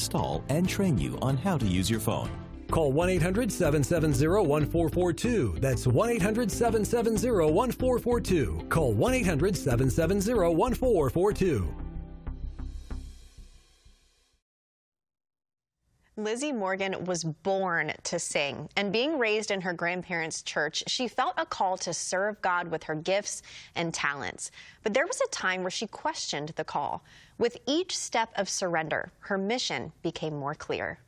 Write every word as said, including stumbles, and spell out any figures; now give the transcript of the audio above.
install and train you on how to use your phone. Call one eight hundred, seven seven zero, one four four two. That's one eight hundred, seven seven zero, one four four two. Call one eight hundred, seven seven zero, one four four two. Lizzie Morgan was born to sing, and being raised in her grandparents' church, she felt a call to serve God with her gifts and talents. But there was a time where she questioned the call. With each step of surrender, her mission became more clear.